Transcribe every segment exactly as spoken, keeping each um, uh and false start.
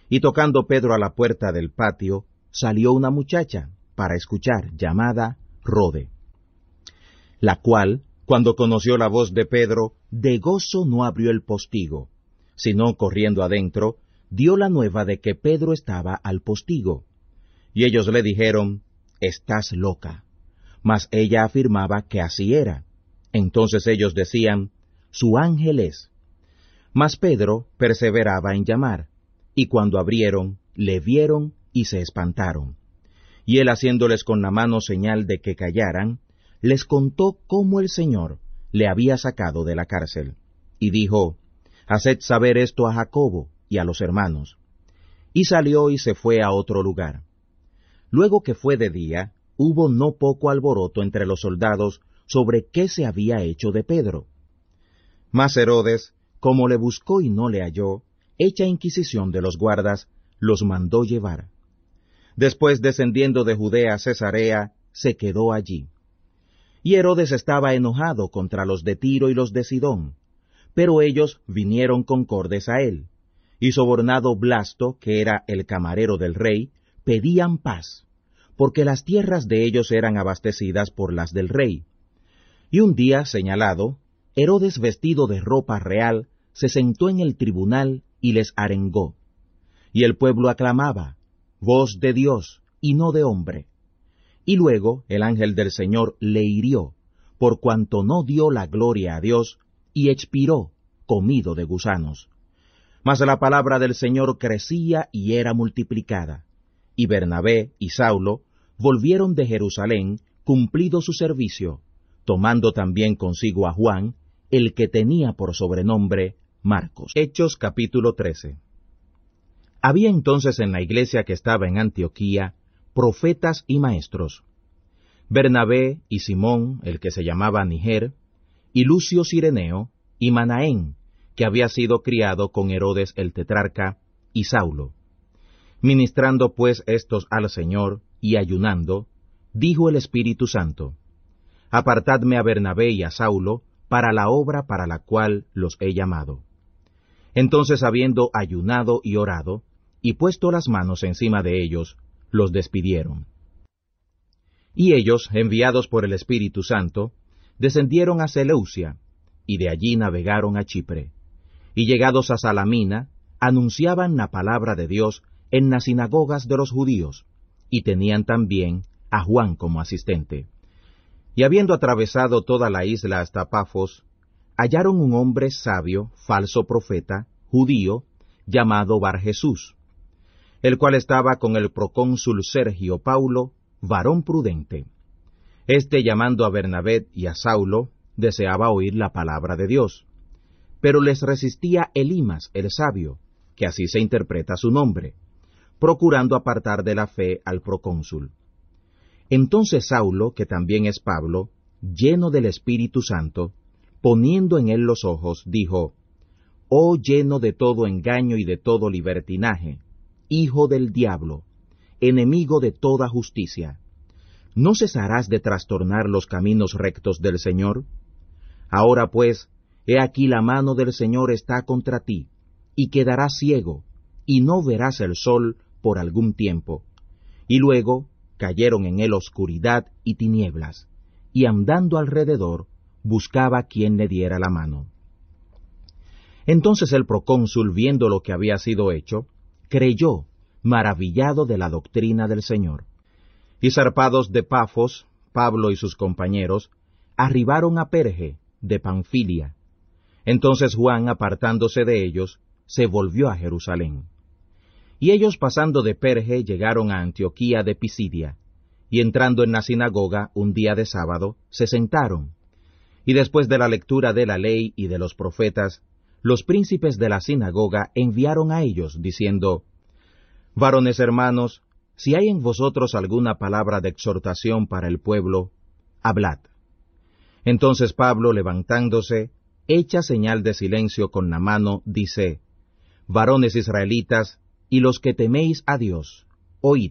Y tocando Pedro a la puerta del patio, salió una muchacha para escuchar, llamada Rode, la cual, cuando conoció la voz de Pedro, de gozo no abrió el postigo, sino corriendo adentro, dio la nueva de que Pedro estaba al postigo. Y ellos le dijeron, «Estás loca». Mas ella afirmaba que así era. Entonces ellos decían, «Su ángel es». Mas Pedro perseveraba en llamar, y cuando abrieron, le vieron y se espantaron. Y él, haciéndoles con la mano señal de que callaran, les contó cómo el Señor le había sacado de la cárcel, y dijo, «Haced saber esto a Jacobo y a los hermanos». Y salió y se fue a otro lugar. Luego que fue de día, hubo no poco alboroto entre los soldados sobre qué se había hecho de Pedro. Mas Herodes, como le buscó y no le halló, hecha inquisición de los guardas, los mandó llevar. Después, descendiendo de Judea a Cesarea, se quedó allí. Y Herodes estaba enojado contra los de Tiro y los de Sidón, pero ellos vinieron concordes a él, y sobornado Blasto, que era el camarero del rey, pedían paz, porque las tierras de ellos eran abastecidas por las del rey. Y un día señalado, Herodes, vestido de ropa real, se sentó en el tribunal y les arengó. Y el pueblo aclamaba, voz de Dios y no de hombre. Y luego el ángel del Señor le hirió, por cuanto no dio la gloria a Dios, y expiró, comido de gusanos. Mas la palabra del Señor crecía y era multiplicada. Y Bernabé y Saulo volvieron de Jerusalén, cumplido su servicio, tomando también consigo a Juan, el que tenía por sobrenombre Marcos. Hechos capítulo trece. Había entonces en la iglesia que estaba en Antioquía profetas y maestros, Bernabé y Simón, el que se llamaba Niger, y Lucio Cireneo, y Manaén, que había sido criado con Herodes el tetrarca, y Saulo. Ministrando pues éstos al Señor, y ayunando, dijo el Espíritu Santo, Apartadme a Bernabé y a Saulo, para la obra para la cual los he llamado. Entonces, habiendo ayunado y orado, y puesto las manos encima de ellos, los despidieron. Y ellos, enviados por el Espíritu Santo, descendieron a Seleucia, y de allí navegaron a Chipre. Y llegados a Salamina, anunciaban la palabra de Dios en las sinagogas de los judíos, y tenían también a Juan como asistente. Y habiendo atravesado toda la isla hasta Pafos, hallaron un hombre sabio, falso profeta, judío, llamado Barjesús, el cual estaba con el procónsul Sergio Paulo, varón prudente. Este, llamando a Bernabé y a Saulo, deseaba oír la palabra de Dios. Pero les resistía Elimas el sabio, que así se interpreta su nombre, procurando apartar de la fe al procónsul. Entonces Saulo, que también es Pablo, lleno del Espíritu Santo, poniendo en él los ojos, dijo, «Oh lleno de todo engaño y de todo libertinaje, hijo del diablo, enemigo de toda justicia, ¿no cesarás de trastornar los caminos rectos del Señor? Ahora pues, he aquí la mano del Señor está contra ti, y quedarás ciego, y no verás el sol por algún tiempo». Y luego cayeron en él oscuridad y tinieblas, y andando alrededor, buscaba quien le diera la mano. Entonces el procónsul, viendo lo que había sido hecho, creyó, maravillado de la doctrina del Señor. Y zarpados de Pafos, Pablo y sus compañeros, arribaron a Perge, de Panfilia. Entonces Juan, apartándose de ellos, se volvió a Jerusalén. Y ellos, pasando de Perge, llegaron a Antioquía de Pisidia, y entrando en la sinagoga un día de sábado, se sentaron. Y después de la lectura de la ley y de los profetas, los príncipes de la sinagoga enviaron a ellos, diciendo, «Varones hermanos, si hay en vosotros alguna palabra de exhortación para el pueblo, hablad». Entonces Pablo, levantándose, hecha señal de silencio con la mano, dice, «Varones israelitas, y los que teméis a Dios, oíd.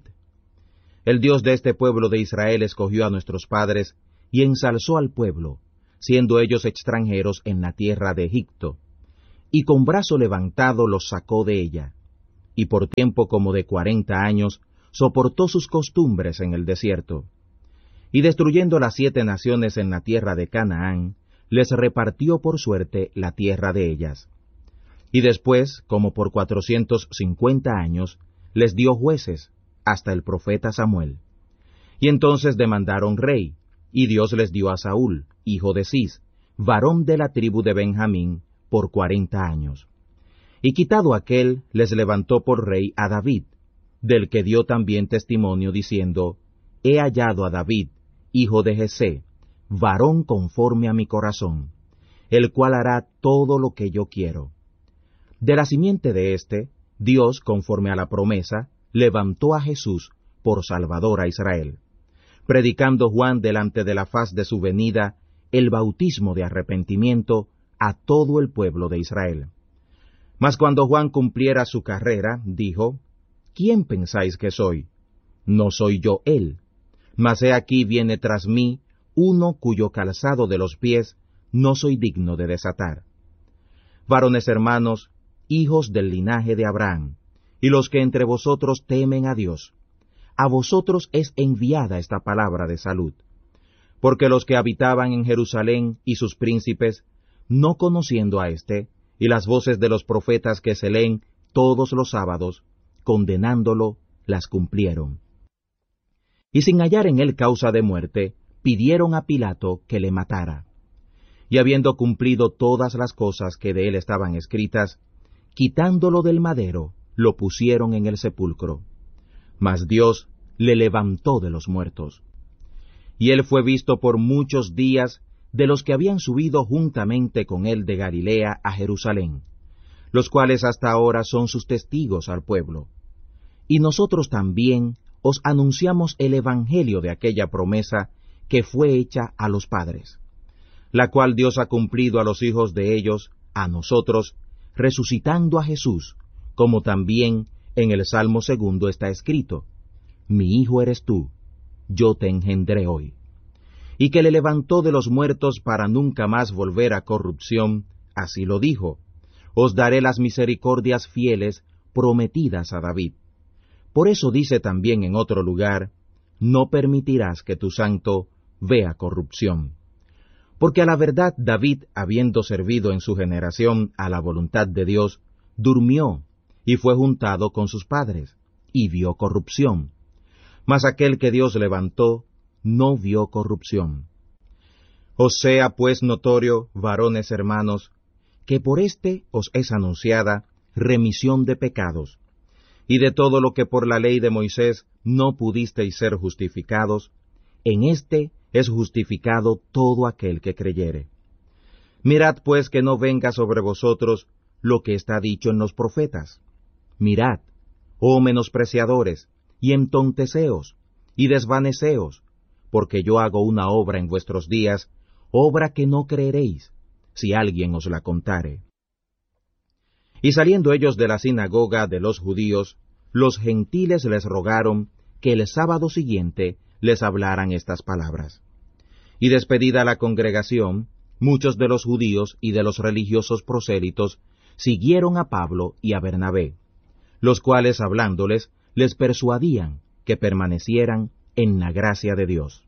El Dios de este pueblo de Israel escogió a nuestros padres, y ensalzó al pueblo, siendo ellos extranjeros en la tierra de Egipto, y con brazo levantado los sacó de ella, y por tiempo como de cuarenta años soportó sus costumbres en el desierto. Y destruyendo las siete naciones en la tierra de Canaán, les repartió por suerte la tierra de ellas. Y después, como por cuatrocientos cincuenta años, les dio jueces, hasta el profeta Samuel. Y entonces demandaron rey, y Dios les dio a Saúl, hijo de Cis, varón de la tribu de Benjamín, por cuarenta años. Y quitado aquel, les levantó por rey a David, del que dio también testimonio diciendo, He hallado a David, hijo de Jesé, varón conforme a mi corazón, el cual hará todo lo que yo quiero. De la simiente de éste, Dios, conforme a la promesa, levantó a Jesús por Salvador a Israel, predicando Juan delante de la faz de su venida el bautismo de arrepentimiento a todo el pueblo de Israel. Mas cuando Juan cumpliera su carrera, dijo, ¿Quién pensáis que soy? No soy yo él, mas he aquí viene tras mí uno cuyo calzado de los pies no soy digno de desatar. Varones hermanos, hijos del linaje de Abraham, y los que entre vosotros temen a Dios, a vosotros es enviada esta palabra de salud. Porque los que habitaban en Jerusalén y sus príncipes, no conociendo a éste, y las voces de los profetas que se leen todos los sábados, condenándolo, las cumplieron. Y sin hallar en él causa de muerte, pidieron a Pilato que le matara. Y habiendo cumplido todas las cosas que de él estaban escritas, quitándolo del madero, lo pusieron en el sepulcro. Mas Dios le levantó de los muertos. Y él fue visto por muchos días de los que habían subido juntamente con él de Galilea a Jerusalén, los cuales hasta ahora son sus testigos al pueblo. Y nosotros también os anunciamos el evangelio de aquella promesa que fue hecha a los padres, la cual Dios ha cumplido a los hijos de ellos, a nosotros, resucitando a Jesús, como también en el Salmo segundo está escrito, Mi hijo eres tú, yo te engendré hoy. Y que le levantó de los muertos para nunca más volver a corrupción, así lo dijo, os daré las misericordias fieles prometidas a David. Por eso dice también en otro lugar, no permitirás que tu santo vea corrupción. Porque a la verdad David, habiendo servido en su generación a la voluntad de Dios, durmió y fue juntado con sus padres, y vio corrupción. Mas aquel que Dios levantó, no vio corrupción. Os sea pues notorio, varones hermanos, que por éste os es anunciada remisión de pecados, y de todo lo que por la ley de Moisés no pudisteis ser justificados, en éste es justificado todo aquel que creyere. Mirad pues que no venga sobre vosotros lo que está dicho en los profetas. Mirad, oh menospreciadores, y entonteceos, y desvaneceos, porque yo hago una obra en vuestros días, obra que no creeréis, si alguien os la contare. Y saliendo ellos de la sinagoga de los judíos, los gentiles les rogaron que el sábado siguiente les hablaran estas palabras. Y despedida la congregación, muchos de los judíos y de los religiosos prosélitos siguieron a Pablo y a Bernabé, los cuales hablándoles les persuadían que permanecieran en la gracia de Dios.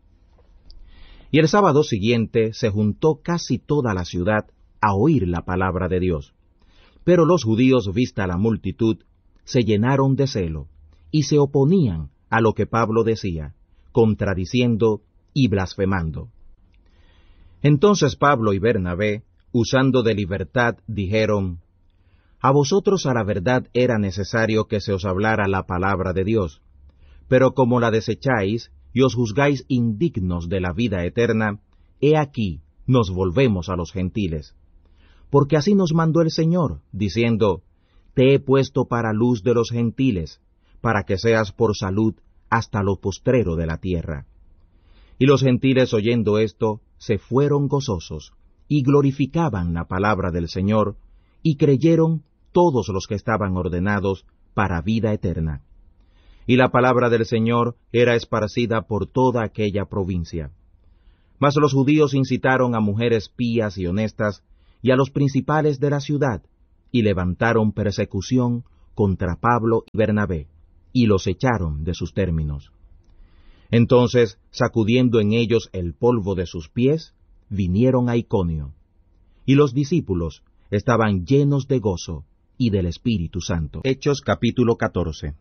Y el sábado siguiente se juntó casi toda la ciudad a oír la palabra de Dios. Pero los judíos, vista la multitud, se llenaron de celo, y se oponían a lo que Pablo decía, contradiciendo y blasfemando. Entonces Pablo y Bernabé, usando de libertad, dijeron, A vosotros a la verdad era necesario que se os hablara la palabra de Dios, pero como la desecháis y os juzgáis indignos de la vida eterna, he aquí nos volvemos a los gentiles. Porque así nos mandó el Señor, diciendo, Te he puesto para luz de los gentiles, para que seas por salud hasta lo postrero de la tierra. Y los gentiles oyendo esto, se fueron gozosos, y glorificaban la palabra del Señor, y creyeron todos los que estaban ordenados para vida eterna. Y la palabra del Señor era esparcida por toda aquella provincia. Mas los judíos incitaron a mujeres pías y honestas, y a los principales de la ciudad, y levantaron persecución contra Pablo y Bernabé, y los echaron de sus términos. Entonces, sacudiendo en ellos el polvo de sus pies, vinieron a Iconio. Y los discípulos estaban llenos de gozo y del Espíritu Santo. Hechos capítulo catorce.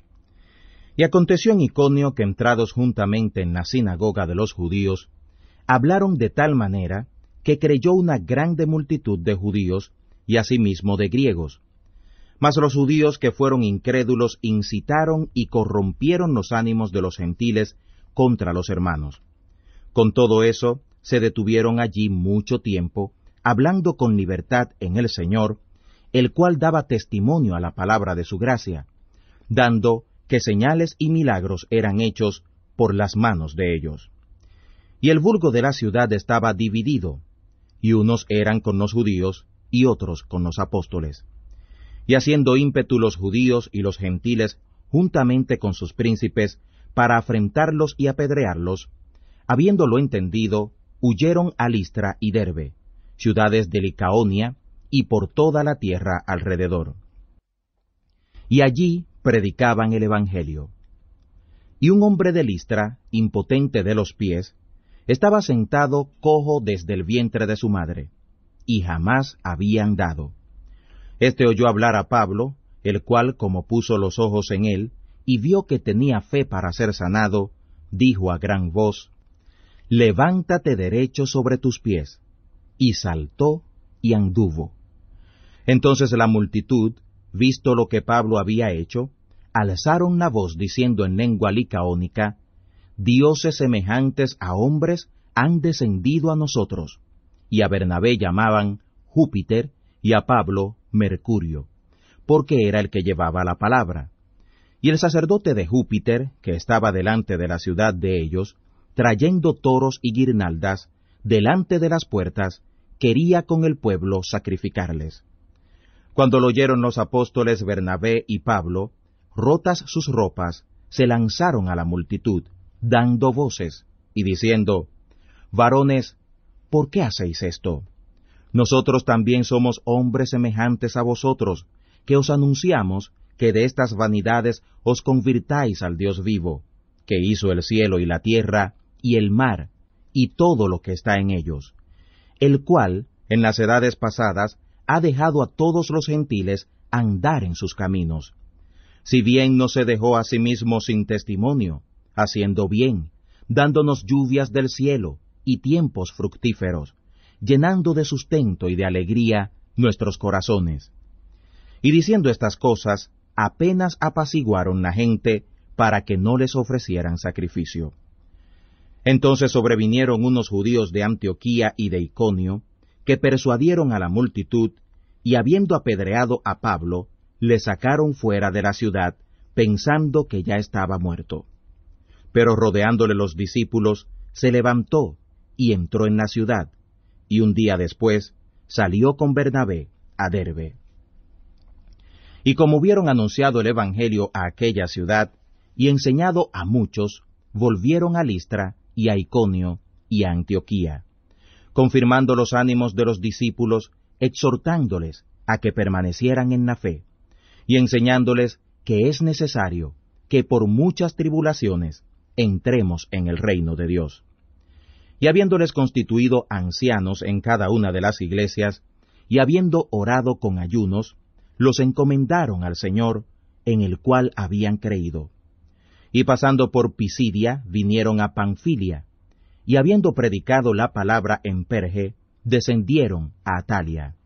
Y aconteció en Iconio que entrados juntamente en la sinagoga de los judíos, hablaron de tal manera que creyó una grande multitud de judíos y asimismo de griegos. Mas los judíos que fueron incrédulos incitaron y corrompieron los ánimos de los gentiles contra los hermanos. Con todo eso, se detuvieron allí mucho tiempo, hablando con libertad en el Señor, el cual daba testimonio a la palabra de su gracia, dando que señales y milagros eran hechos por las manos de ellos. Y el vulgo de la ciudad estaba dividido, y unos eran con los judíos, y otros con los apóstoles. Y haciendo ímpetu los judíos y los gentiles, juntamente con sus príncipes, para afrentarlos y apedrearlos, habiéndolo entendido, huyeron a Listra y Derbe, ciudades de Licaonia, y por toda la tierra alrededor. Y allí predicaban el Evangelio. Y un hombre de Listra, impotente de los pies, estaba sentado cojo desde el vientre de su madre, y jamás había andado. Este oyó hablar a Pablo, el cual, como puso los ojos en él, y vio que tenía fe para ser sanado, dijo a gran voz, «Levántate derecho sobre tus pies». Y saltó y anduvo. Entonces la multitud, visto lo que Pablo había hecho, alzaron la voz diciendo en lengua licaónica, «Dioses semejantes a hombres han descendido a nosotros». Y a Bernabé llamaban Júpiter, y a Pablo Mercurio, porque era el que llevaba la palabra. Y el sacerdote de Júpiter, que estaba delante de la ciudad de ellos, trayendo toros y guirnaldas, delante de las puertas, quería con el pueblo sacrificarles. Cuando lo oyeron los apóstoles Bernabé y Pablo, rotas sus ropas, se lanzaron a la multitud, dando voces, y diciendo, «Varones, ¿por qué hacéis esto? Nosotros también somos hombres semejantes a vosotros, que os anunciamos que de estas vanidades os convirtáis al Dios vivo, que hizo el cielo y la tierra, y el mar, y todo lo que está en ellos, el cual, en las edades pasadas, ha dejado a todos los gentiles andar en sus caminos. Si bien no se dejó a sí mismo sin testimonio, haciendo bien, dándonos lluvias del cielo y tiempos fructíferos, llenando de sustento y de alegría nuestros corazones. Y diciendo estas cosas, apenas apaciguaron la gente para que no les ofrecieran sacrificio. Entonces sobrevinieron unos judíos de Antioquía y de Iconio, que persuadieron a la multitud, y habiendo apedreado a Pablo, le sacaron fuera de la ciudad, pensando que ya estaba muerto. Pero rodeándole los discípulos, se levantó y entró en la ciudad, y un día después salió con Bernabé a Derbe. Y como hubieron anunciado el Evangelio a aquella ciudad, y enseñado a muchos, volvieron a Listra, y a Iconio, y a Antioquía, confirmando los ánimos de los discípulos, exhortándoles a que permanecieran en la fe, y enseñándoles que es necesario que por muchas tribulaciones entremos en el reino de Dios. Y habiéndoles constituido ancianos en cada una de las iglesias, y habiendo orado con ayunos, los encomendaron al Señor, en el cual habían creído. Y pasando por Pisidia, vinieron a Panfilia, y habiendo predicado la palabra en Perge, descendieron a Atalia.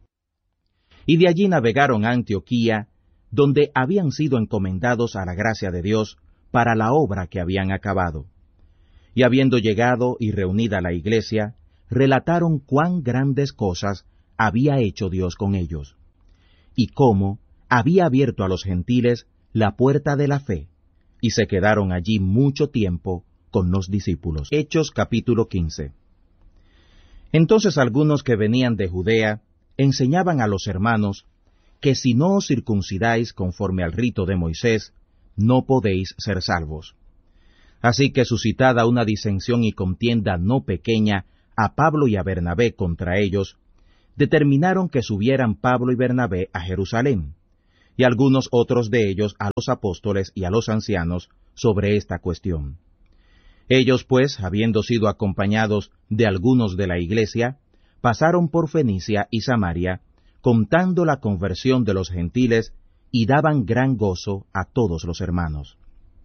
Y de allí navegaron a Antioquía, donde habían sido encomendados a la gracia de Dios para la obra que habían acabado. Y habiendo llegado y reunida la iglesia, relataron cuán grandes cosas había hecho Dios con ellos, y cómo había abierto a los gentiles la puerta de la fe, y se quedaron allí mucho tiempo con los discípulos. Hechos capítulo quince. Entonces algunos que venían de Judea enseñaban a los hermanos que si no os circuncidáis conforme al rito de Moisés, no podéis ser salvos. Así que suscitada una disensión y contienda no pequeña a Pablo y a Bernabé contra ellos, determinaron que subieran Pablo y Bernabé a Jerusalén, y algunos otros de ellos a los apóstoles y a los ancianos sobre esta cuestión. Ellos, pues, habiendo sido acompañados de algunos de la iglesia, pasaron por Fenicia y Samaria, contando la conversión de los gentiles, y daban gran gozo a todos los hermanos.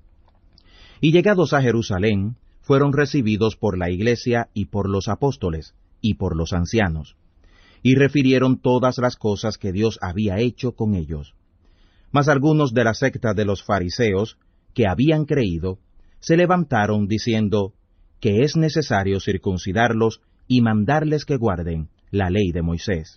Y llegados a Jerusalén, fueron recibidos por la iglesia y por los apóstoles, y por los ancianos, y refirieron todas las cosas que Dios había hecho con ellos. Mas algunos de la secta de los fariseos, que habían creído, se levantaron diciendo que es necesario circuncidarlos y mandarles que guarden la ley de Moisés.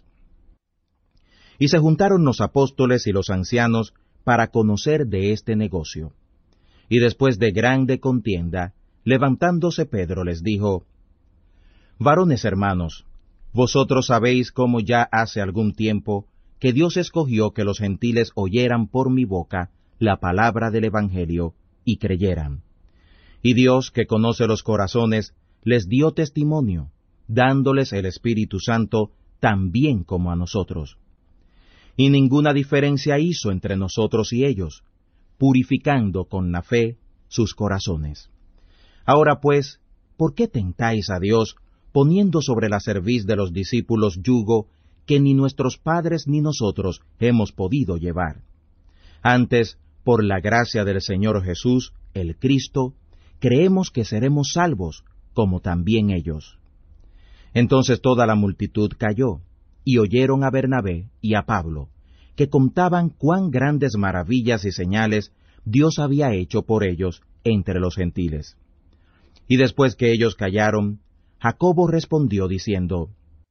Y se juntaron los apóstoles y los ancianos para conocer de este negocio. Y después de grande contienda, levantándose Pedro les dijo: Varones hermanos, vosotros sabéis cómo ya hace algún tiempo que Dios escogió que los gentiles oyeran por mi boca la palabra del Evangelio y creyeran. Y Dios, que conoce los corazones, les dio testimonio, dándoles el Espíritu Santo también como a nosotros. Y ninguna diferencia hizo entre nosotros y ellos, purificando con la fe sus corazones. Ahora pues, ¿por qué tentáis a Dios, poniendo sobre la cerviz de los discípulos yugo que ni nuestros padres ni nosotros hemos podido llevar? Antes, por la gracia del Señor Jesús, el Cristo, creemos que seremos salvos, como también ellos. Entonces toda la multitud calló, y oyeron a Bernabé y a Pablo, que contaban cuán grandes maravillas y señales Dios había hecho por ellos entre los gentiles. Y después que ellos callaron, Jacobo respondió diciendo: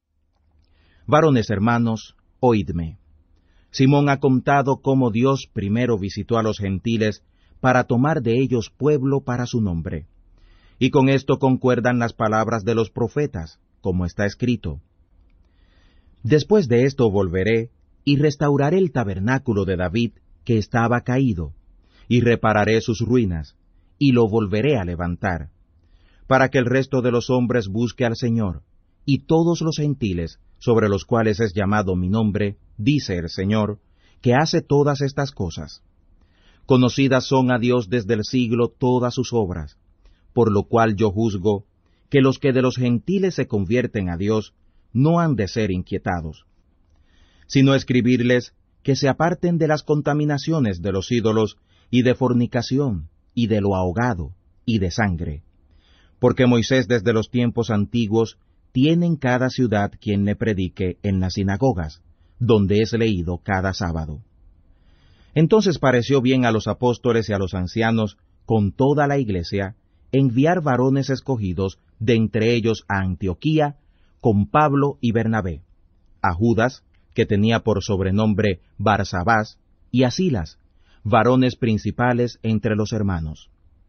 Varones hermanos, oídme. Simón ha contado cómo Dios primero visitó a los gentiles para tomar de ellos pueblo para su nombre. Y con esto concuerdan las palabras de los profetas, como está escrito: Después de esto volveré, y restauraré el tabernáculo de David, que estaba caído, y repararé sus ruinas, y lo volveré a levantar, para que el resto de los hombres busque al Señor, y todos los gentiles, sobre los cuales es llamado mi nombre, dice el Señor, que hace todas estas cosas. Conocidas son a Dios desde el siglo todas sus obras, por lo cual yo juzgo que los que de los gentiles se convierten a Dios no han de ser inquietados, sino escribirles que se aparten de las contaminaciones de los ídolos y de fornicación, y de lo ahogado, y de sangre. Porque Moisés desde los tiempos antiguos tiene en cada ciudad quien le predique en las sinagogas, donde es leído cada sábado. Entonces pareció bien a los apóstoles y a los ancianos, con toda la iglesia, enviar varones escogidos de entre ellos a Antioquía, con Pablo y Bernabé, a Judas, que tenía por sobrenombre Barsabás, y a Silas, varones principales entre los hermanos.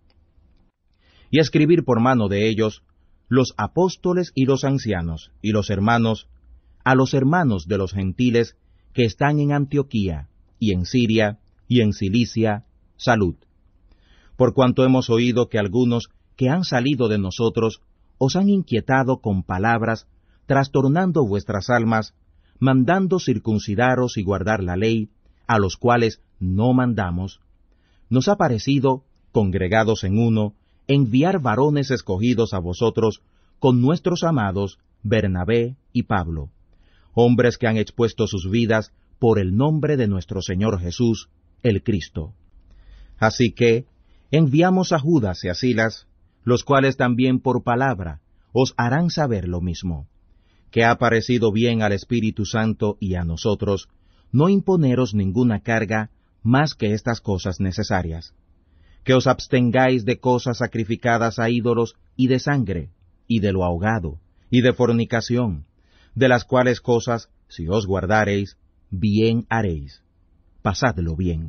Y escribir por mano de ellos, los apóstoles y los ancianos, y los hermanos, a los hermanos de los gentiles que están en Antioquía, y en Siria, y en Cilicia, salud. Por cuanto hemos oído que algunos que han salido de nosotros os han inquietado con palabras, trastornando vuestras almas, mandando circuncidaros y guardar la ley, a los cuales no mandamos, nos ha parecido, congregados en uno, enviar varones escogidos a vosotros con nuestros amados Bernabé y Pablo, hombres que han expuesto sus vidas por el nombre de nuestro Señor Jesús, el Cristo. Así que enviamos a Judas y a Silas, los cuales también por palabra os harán saber lo mismo, que ha parecido bien al Espíritu Santo y a nosotros no imponeros ninguna carga más que estas cosas necesarias, que os abstengáis de cosas sacrificadas a ídolos y de sangre, y de lo ahogado, y de fornicación, de las cuales cosas, si os guardareis, bien haréis. Pasadlo bien.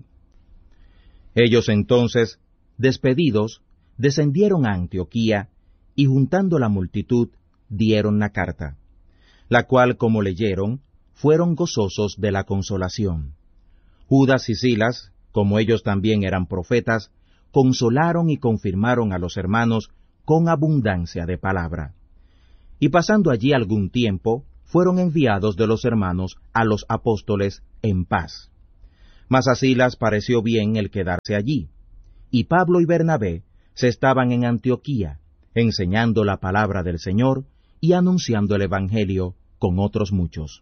Ellos entonces, despedidos, descendieron a Antioquía, y juntando la multitud, dieron la carta, la cual, como leyeron, fueron gozosos de la consolación. Judas y Silas, como ellos también eran profetas, consolaron y confirmaron a los hermanos con abundancia de palabra. Y pasando allí algún tiempo, fueron enviados de los hermanos a los apóstoles en paz. Mas a Silas pareció bien el quedarse allí, y Pablo y Bernabé se estaban en Antioquía, enseñando la palabra del Señor y anunciando el Evangelio con otros muchos.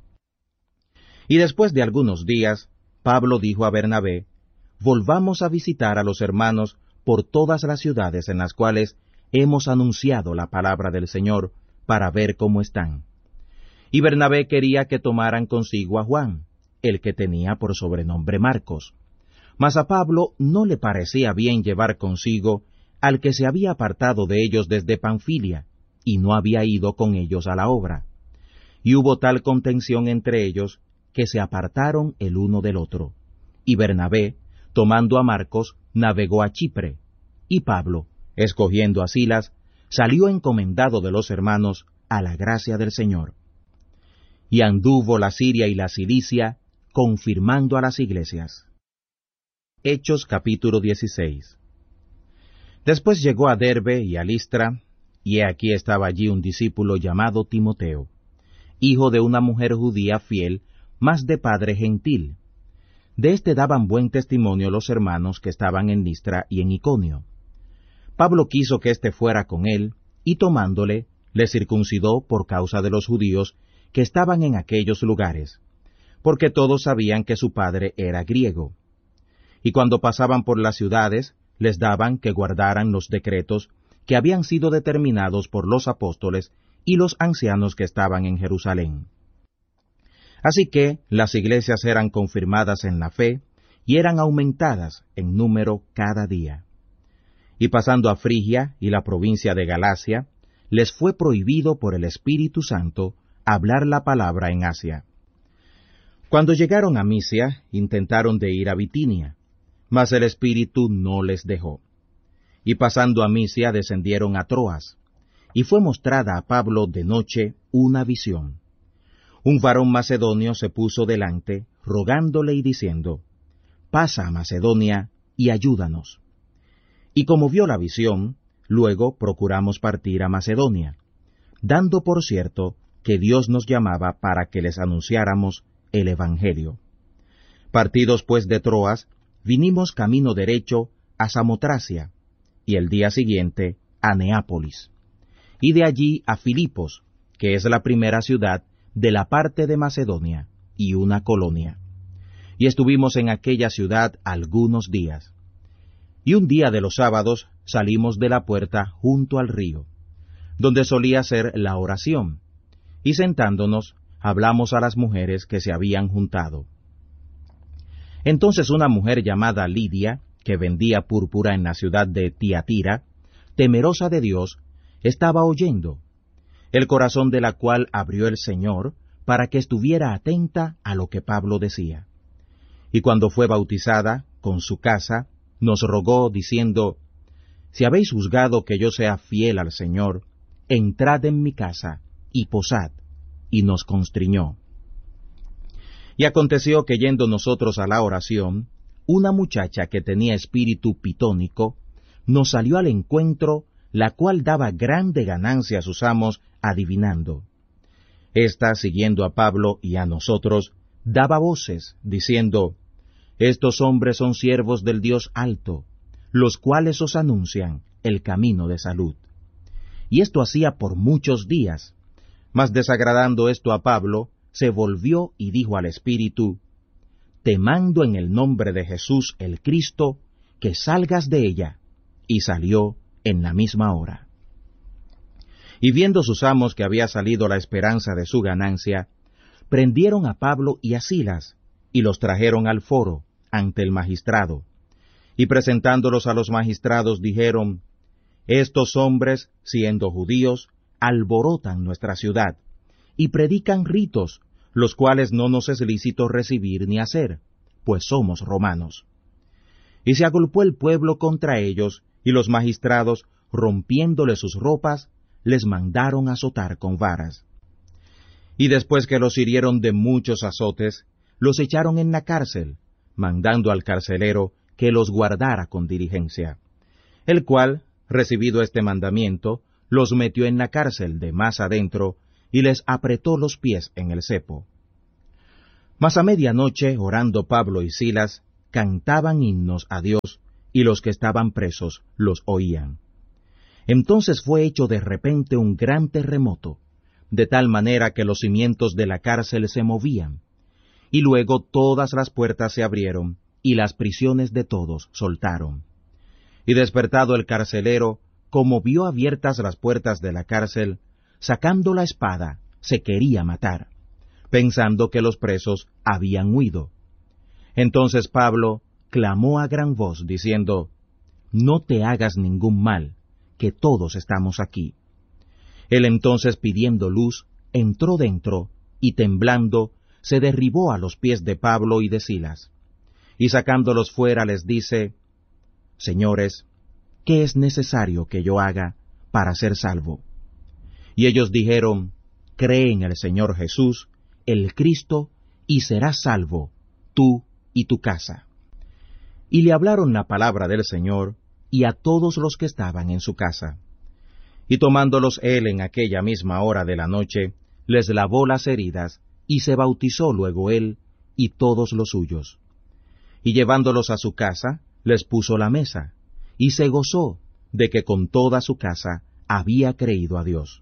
Y después de algunos días, Pablo dijo a Bernabé: volvamos a visitar a los hermanos por todas las ciudades en las cuales hemos anunciado la palabra del Señor, para ver cómo están. Y Bernabé quería que tomaran consigo a Juan, el que tenía por sobrenombre Marcos. Mas a Pablo no le parecía bien llevar consigo al que se había apartado de ellos desde Panfilia, y no había ido con ellos a la obra. Y hubo tal contención entre ellos, que se apartaron el uno del otro. Y Bernabé, tomando a Marcos, navegó a Chipre, y Pablo, escogiendo a Silas, salió encomendado de los hermanos a la gracia del Señor. Y anduvo la Siria y la Cilicia, confirmando a las iglesias. Hechos capítulo dieciséis. Después llegó a Derbe y a Listra, y he aquí estaba allí un discípulo llamado Timoteo, hijo de una mujer judía fiel, mas de padre gentil. De éste daban buen testimonio los hermanos que estaban en Listra y en Iconio. Pablo quiso que éste fuera con él, y tomándole, le circuncidó por causa de los judíos que estaban en aquellos lugares, porque todos sabían que su padre era griego. Y cuando pasaban por las ciudades, les daban que guardaran los decretos que habían sido determinados por los apóstoles y los ancianos que estaban en Jerusalén. Así que las iglesias eran confirmadas en la fe y eran aumentadas en número cada día. Y pasando a Frigia y la provincia de Galacia, les fue prohibido por el Espíritu Santo hablar la palabra en Asia. Cuando llegaron a Misia, intentaron de ir a Bitinia, mas el Espíritu no les dejó. Y pasando a Misia descendieron a Troas, y fue mostrada a Pablo de noche una visión. Un varón macedonio se puso delante, rogándole y diciendo: pasa a Macedonia y ayúdanos. Y como vio la visión, luego procuramos partir a Macedonia, dando por cierto que Dios nos llamaba para que les anunciáramos el Evangelio. Partidos pues de Troas, vinimos camino derecho a Samotracia, y el día siguiente a Neápolis, y de allí a Filipos, que es la primera ciudad de la parte de Macedonia, y una colonia. Y estuvimos en aquella ciudad algunos días. Y un día de los sábados salimos de la puerta junto al río, donde solía ser la oración, y sentándonos hablamos a las mujeres que se habían juntado. Entonces una mujer llamada Lidia, que vendía púrpura en la ciudad de Tiatira, temerosa de Dios, estaba oyendo, el corazón de la cual abrió el Señor para que estuviera atenta a lo que Pablo decía. Y cuando fue bautizada, con su casa, nos rogó, diciendo: si habéis juzgado que yo sea fiel al Señor, entrad en mi casa y posad, y nos constriñó. Y aconteció que yendo nosotros a la oración, una muchacha que tenía espíritu pitónico, nos salió al encuentro, la cual daba grande ganancia a sus amos adivinando. Esta, siguiendo a Pablo y a nosotros, daba voces, diciendo: estos hombres son siervos del Dios alto, los cuales os anuncian el camino de salud. Y esto hacía por muchos días, mas desagradando esto a Pablo, se volvió y dijo al Espíritu: te mando en el nombre de Jesús el Cristo, que salgas de ella. Y salió en la misma hora. Y viendo sus amos que había salido la esperanza de su ganancia, prendieron a Pablo y a Silas, y los trajeron al foro, ante el magistrado. Y presentándolos a los magistrados dijeron: estos hombres, siendo judíos, alborotan nuestra ciudad, y predican ritos, los cuales no nos es lícito recibir ni hacer, pues somos romanos. Y se agolpó el pueblo contra ellos, y los magistrados, rompiéndole sus ropas, les mandaron azotar con varas. Y después que los hirieron de muchos azotes, los echaron en la cárcel, mandando al carcelero que los guardara con diligencia, el cual, recibido este mandamiento, los metió en la cárcel de más adentro, y les apretó los pies en el cepo. Mas a medianoche, orando Pablo y Silas, cantaban himnos a Dios, y los que estaban presos los oían. Entonces fue hecho de repente un gran terremoto, de tal manera que los cimientos de la cárcel se movían, y luego todas las puertas se abrieron, y las prisiones de todos soltaron. Y despertado el carcelero, como vio abiertas las puertas de la cárcel, sacando la espada, se quería matar, pensando que los presos habían huido. Entonces Pablo clamó a gran voz, diciendo, «No te hagas ningún mal, que todos estamos aquí». Él entonces, pidiendo luz, entró dentro, y temblando, se derribó a los pies de Pablo y de Silas. Y sacándolos fuera les dice, «Señores, ¿qué es necesario que yo haga para ser salvo?» Y ellos dijeron, «Cree en el Señor Jesús, el Cristo, y serás salvo, tú y tu casa». Y le hablaron la palabra del Señor, y a todos los que estaban en su casa. Y tomándolos él en aquella misma hora de la noche, les lavó las heridas, y se bautizó luego él, y todos los suyos. Y llevándolos a su casa, les puso la mesa, y se gozó de que con toda su casa había creído a Dios.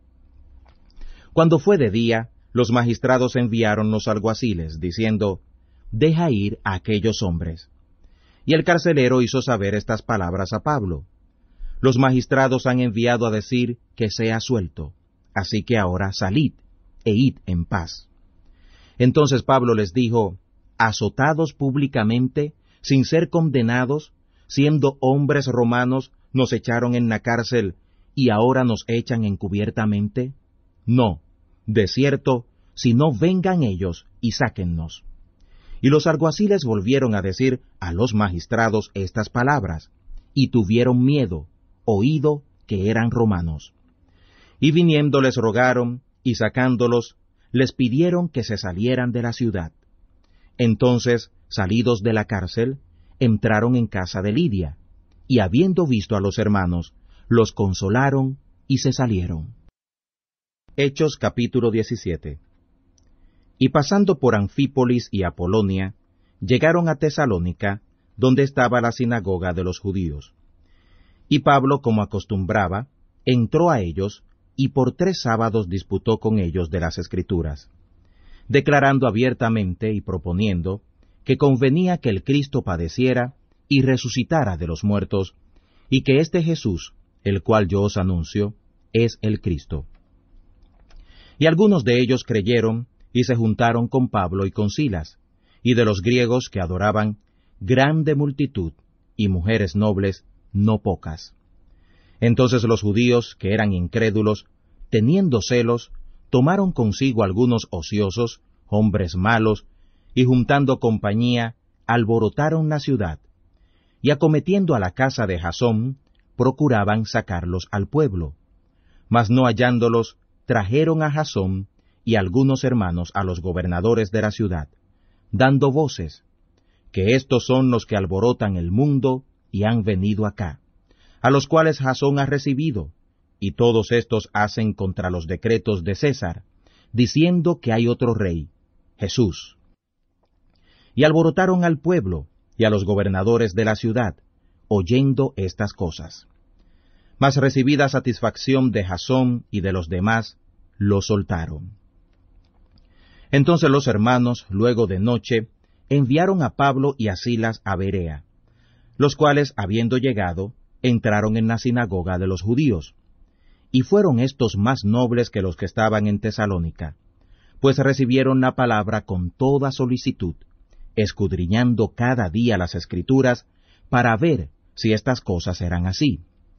Cuando fue de día, los magistrados enviaron los alguaciles, diciendo, «Deja ir a aquellos hombres». Y el carcelero hizo saber estas palabras a Pablo. Los magistrados han enviado a decir que sea suelto, así que ahora salid, e id en paz. Entonces Pablo les dijo, «Azotados públicamente, sin ser condenados, siendo hombres romanos, nos echaron en la cárcel, y ahora nos echan encubiertamente. No, de cierto, si no vengan ellos y sáquennos». Y los alguaciles volvieron a decir a los magistrados estas palabras, y tuvieron miedo, oído que eran romanos. Y viniendo les rogaron, y sacándolos, les pidieron que se salieran de la ciudad. Entonces, salidos de la cárcel, entraron en casa de Lidia, y habiendo visto a los hermanos, los consolaron y se salieron. Hechos capítulo diecisiete. Y pasando por Anfípolis y Apolonia, llegaron a Tesalónica, donde estaba la sinagoga de los judíos. Y Pablo, como acostumbraba, entró a ellos, y por tres sábados disputó con ellos de las Escrituras, declarando abiertamente y proponiendo que convenía que el Cristo padeciera y resucitara de los muertos, y que este Jesús, el cual yo os anuncio, es el Cristo. Y algunos de ellos creyeron, y se juntaron con Pablo y con Silas, y de los griegos que adoraban, grande multitud, y mujeres nobles, no pocas. Entonces los judíos, que eran incrédulos, teniendo celos, tomaron consigo algunos ociosos, hombres malos, y juntando compañía, alborotaron la ciudad, y acometiendo a la casa de Jasón, procuraban sacarlos al pueblo. Mas no hallándolos, trajeron a Jasón y algunos hermanos a los gobernadores de la ciudad, dando voces, que estos son los que alborotan el mundo y han venido acá, a los cuales Jasón ha recibido, y todos estos hacen contra los decretos de César, diciendo que hay otro rey, Jesús. Y alborotaron al pueblo y a los gobernadores de la ciudad, oyendo estas cosas. Mas recibida satisfacción de Jasón y de los demás, lo soltaron. Entonces los hermanos, luego de noche, enviaron a Pablo y a Silas a Berea, los cuales, habiendo llegado, entraron en la sinagoga de los judíos. Y fueron estos más nobles que los que estaban en Tesalónica, pues recibieron la palabra con toda solicitud, escudriñando cada día las Escrituras, para ver si estas cosas eran así.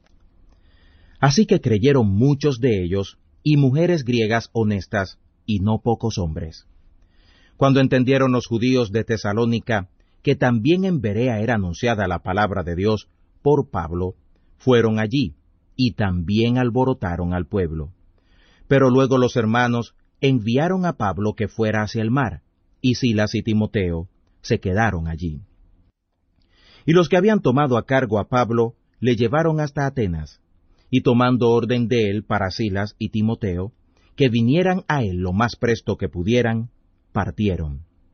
Así que creyeron muchos de ellos, y mujeres griegas honestas, y no pocos hombres. Cuando entendieron los judíos de Tesalónica que también en Berea era anunciada la palabra de Dios por Pablo, fueron allí, y también alborotaron al pueblo. Pero luego los hermanos enviaron a Pablo que fuera hacia el mar, y Silas y Timoteo se quedaron allí. Y los que habían tomado a cargo a Pablo le llevaron hasta Atenas, y tomando orden de él para Silas y Timoteo, que vinieran a él lo más presto que pudieran, partieron.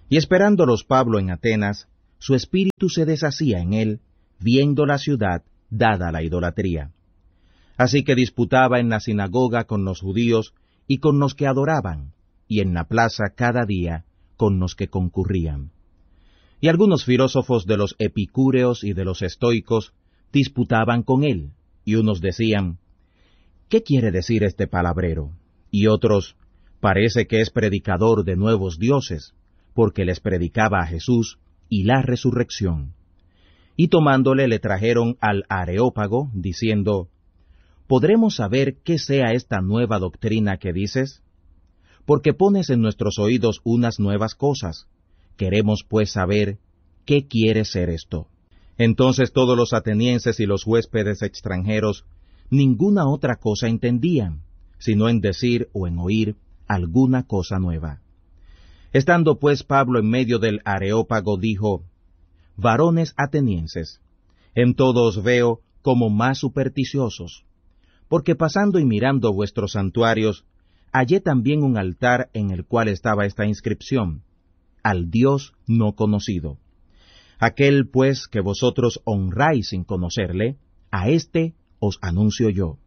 Y esperándolos Pablo en Atenas, su espíritu se deshacía en él, viendo la ciudad dada a la idolatría. Así que disputaba en la sinagoga con los judíos y con los que adoraban, y en la plaza cada día con los que concurrían. Y algunos filósofos de los epicúreos y de los estoicos disputaban con él, y unos decían, ¿qué quiere decir este palabrero? Y otros, parece que es predicador de nuevos dioses, porque les predicaba a Jesús y la resurrección. Y tomándole le trajeron al Areópago, diciendo, ¿podremos saber qué sea esta nueva doctrina que dices? Porque pones en nuestros oídos unas nuevas cosas. Queremos pues saber qué quiere ser esto. Entonces todos los atenienses y los huéspedes extranjeros ninguna otra cosa entendían, sino en decir o en oír alguna cosa nueva. Estando pues Pablo en medio del Areópago, dijo, varones atenienses, en todo os veo como más supersticiosos, porque pasando y mirando vuestros santuarios, hallé también un altar en el cual estaba esta inscripción, al Dios no conocido. Aquel pues que vosotros honráis sin conocerle, a éste os anuncio yo.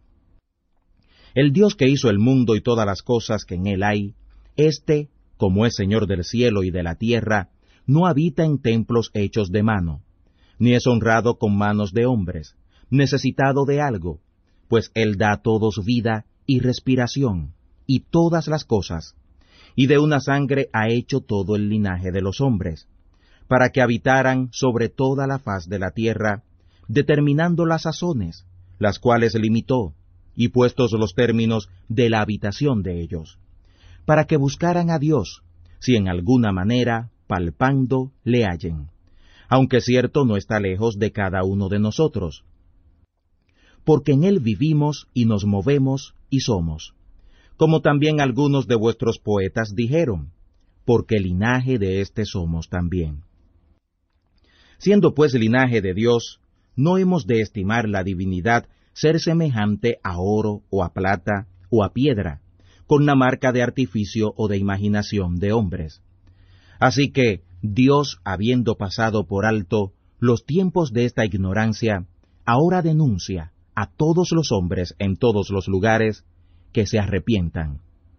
El Dios que hizo el mundo y todas las cosas que en él hay, éste, como es Señor del cielo y de la tierra, no habita en templos hechos de mano, ni es honrado con manos de hombres, necesitado de algo, pues él da a todos vida y respiración, y todas las cosas, y de una sangre ha hecho todo el linaje de los hombres, para que habitaran sobre toda la faz de la tierra, determinando las sazones, las cuales limitó, y puestos los términos de la habitación de ellos, para que buscaran a Dios, si en alguna manera, palpando, le hallen, aunque cierto no está lejos de cada uno de nosotros. Porque en él vivimos y nos movemos y somos, como también algunos de vuestros poetas dijeron, porque linaje de éste somos también. Siendo pues linaje de Dios, no hemos de estimar la divinidad ser semejante a oro o a plata o a piedra, con la marca de artificio o de imaginación de hombres. Así que Dios, habiendo pasado por alto los tiempos de esta ignorancia, ahora denuncia a todos los hombres en todos los lugares que se arrepientan.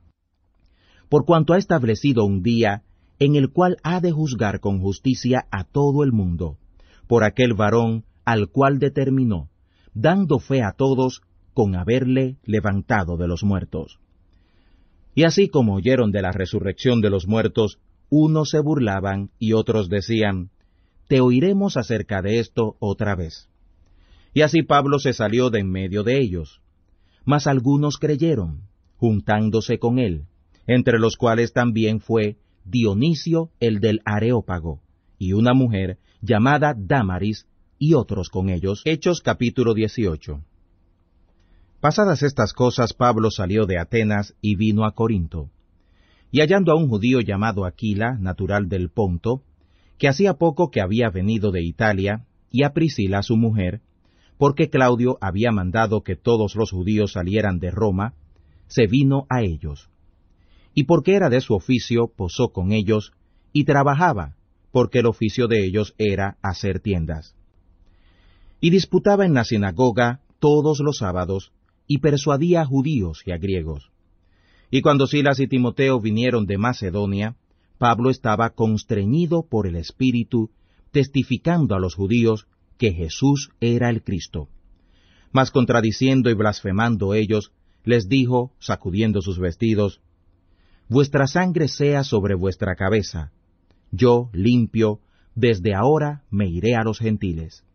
Por cuanto ha establecido un día en el cual ha de juzgar con justicia a todo el mundo, por aquel varón al cual determinó, dando fe a todos con haberle levantado de los muertos. Y así como oyeron de la resurrección de los muertos, unos se burlaban y otros decían, te oiremos acerca de esto otra vez. Y así Pablo se salió de en medio de ellos. Mas algunos creyeron, juntándose con él, entre los cuales también fue Dionisio el del Areópago, y una mujer llamada Dámaris, y otros con ellos. Hechos capítulo dieciocho. Pasadas estas cosas, Pablo salió de Atenas y vino a Corinto. Y hallando a un judío llamado Aquila, natural del Ponto, que hacía poco que había venido de Italia, y a Priscila su mujer, porque Claudio había mandado que todos los judíos salieran de Roma, se vino a ellos. Y porque era de su oficio, posó con ellos, y trabajaba, porque el oficio de ellos era hacer tiendas. Y disputaba en la sinagoga todos los sábados, y persuadía a judíos y a griegos. Y cuando Silas y Timoteo vinieron de Macedonia, Pablo estaba constreñido por el Espíritu, testificando a los judíos que Jesús era el Cristo. Mas contradiciendo y blasfemando ellos, les dijo, sacudiendo sus vestidos, vuestra sangre sea sobre vuestra cabeza. Yo, limpio, desde ahora me iré a los gentiles.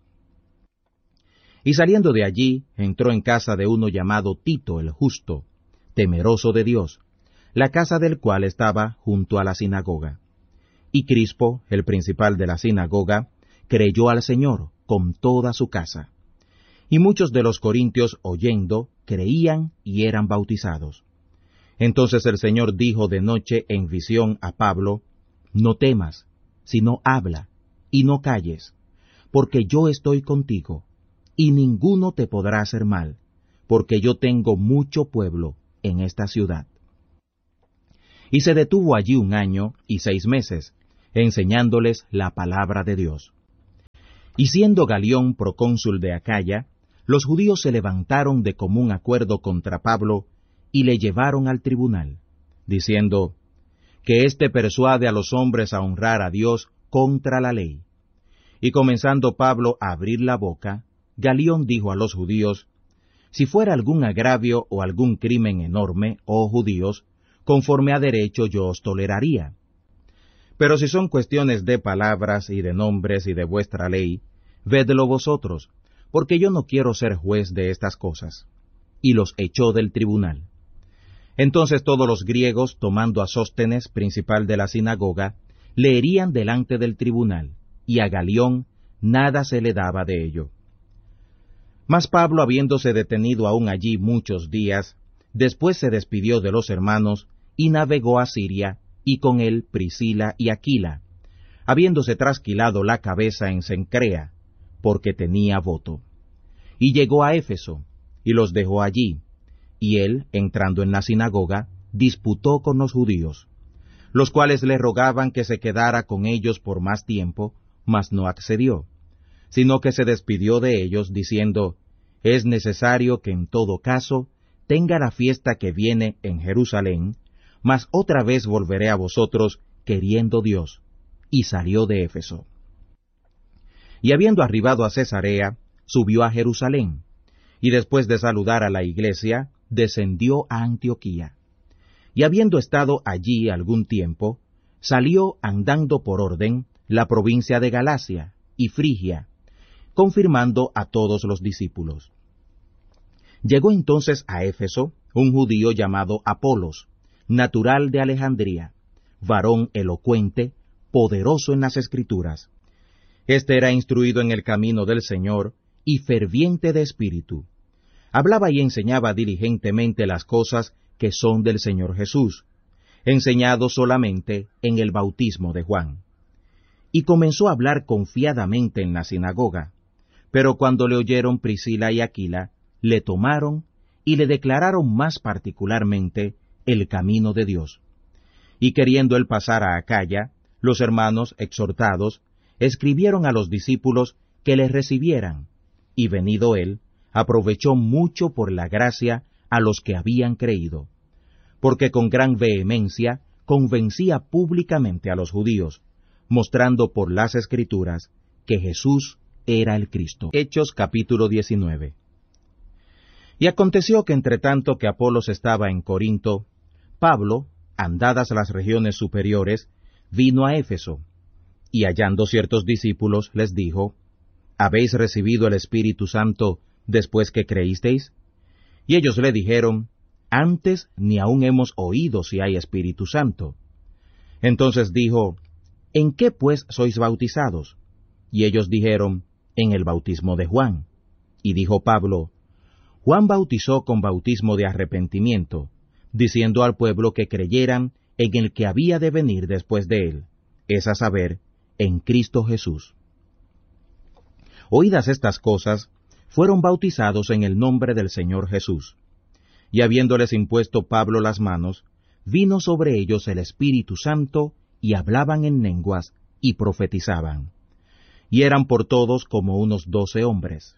Y saliendo de allí, entró en casa de uno llamado Tito el Justo, temeroso de Dios, la casa del cual estaba junto a la sinagoga. Y Crispo, el principal de la sinagoga, creyó al Señor con toda su casa. Y muchos de los corintios, oyendo, creían y eran bautizados. Entonces el Señor dijo de noche en visión a Pablo, no temas, sino habla, y no calles, porque yo estoy contigo, y ninguno te podrá hacer mal, porque yo tengo mucho pueblo en esta ciudad. Y se detuvo allí un año y seis meses, enseñándoles la palabra de Dios. Y siendo Galión procónsul de Acaya, los judíos se levantaron de común acuerdo contra Pablo y le llevaron al tribunal, diciendo, que éste persuade a los hombres a honrar a Dios contra la ley. Y comenzando Pablo a abrir la boca, Galión dijo a los judíos, si fuera algún agravio o algún crimen enorme, oh judíos, conforme a derecho yo os toleraría. Pero si son cuestiones de palabras y de nombres y de vuestra ley, vedlo vosotros, porque yo no quiero ser juez de estas cosas. Y los echó del tribunal. Entonces todos los griegos, tomando a Sóstenes, principal de la sinagoga, le herían delante del tribunal, y a Galión nada se le daba de ello. Mas Pablo, habiéndose detenido aún allí muchos días, después se despidió de los hermanos, y navegó a Siria, y con él Priscila y Aquila, habiéndose trasquilado la cabeza en Cencrea, porque tenía voto. Y llegó a Éfeso, y los dejó allí, y él, entrando en la sinagoga, disputó con los judíos, los cuales le rogaban que se quedara con ellos por más tiempo, mas no accedió, sino que se despidió de ellos, diciendo, es necesario que en todo caso tenga la fiesta que viene en Jerusalén, mas otra vez volveré a vosotros, queriendo Dios. Y salió de Éfeso. Y habiendo arribado a Cesarea, subió a Jerusalén, y después de saludar a la iglesia, descendió a Antioquía. Y habiendo estado allí algún tiempo, salió andando por orden la provincia de Galacia y Frigia, confirmando a todos los discípulos. Llegó entonces a Éfeso un judío llamado Apolos, natural de Alejandría, varón elocuente, poderoso en las Escrituras. Este era instruido en el camino del Señor y ferviente de espíritu. Hablaba y enseñaba diligentemente las cosas que son del Señor Jesús, enseñado solamente en el bautismo de Juan. Y comenzó a hablar confiadamente en la sinagoga, pero cuando le oyeron Priscila y Aquila, le tomaron y le declararon más particularmente el camino de Dios. Y queriendo él pasar a Acaya, los hermanos, exhortados, escribieron a los discípulos que le recibieran, y venido él, aprovechó mucho por la gracia a los que habían creído, porque con gran vehemencia convencía públicamente a los judíos, mostrando por las Escrituras que Jesús era el Cristo. Hechos capítulo diecinueve. Y aconteció que entre tanto que Apolos estaba en Corinto, Pablo, andadas las regiones superiores, vino a Éfeso, y hallando ciertos discípulos les dijo, ¿habéis recibido el Espíritu Santo después que creísteis? Y ellos le dijeron, antes ni aún hemos oído si hay Espíritu Santo. Entonces dijo, ¿en qué pues sois bautizados? Y ellos dijeron, en el bautismo de Juan. Y dijo Pablo, Juan bautizó con bautismo de arrepentimiento, diciendo al pueblo que creyeran en el que había de venir después de él, es a saber, en Cristo Jesús. Oídas estas cosas, fueron bautizados en el nombre del Señor Jesús. Y habiéndoles impuesto Pablo las manos, vino sobre ellos el Espíritu Santo, y hablaban en lenguas, y profetizaban. Y eran por todos como unos doce hombres.